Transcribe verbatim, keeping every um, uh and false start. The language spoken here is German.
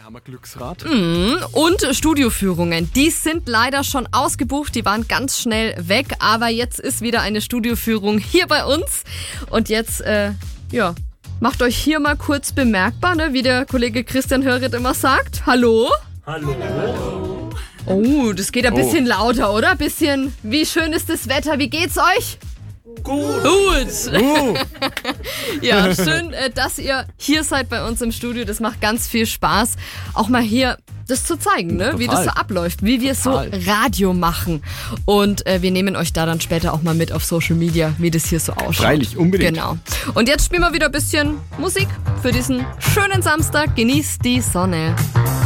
Wir haben ein Glücksrad. Mm, und Studioführungen, die sind leider schon ausgebucht, die waren ganz schnell weg, aber jetzt ist wieder eine Studioführung hier bei uns. Und jetzt, äh, ja, macht euch hier mal kurz bemerkbar, ne, wie der Kollege Christian Hörritt immer sagt. Hallo? Hallo. Oh, das geht ein Oh. bisschen lauter, oder? Bisschen, wie schön ist das Wetter, wie geht's euch? Gut. Gut. Uh, Ja, schön, äh, dass ihr hier seid bei uns im Studio. Das macht ganz viel Spaß, auch mal hier das zu zeigen, ne? Wie das so abläuft, wie wir Total. so Radio machen. Und äh, wir nehmen euch da dann später auch mal mit auf Social Media, wie das hier so ausschaut. Freilich, unbedingt. Genau. Und jetzt spielen wir wieder ein bisschen Musik für diesen schönen Samstag. Genießt die Sonne.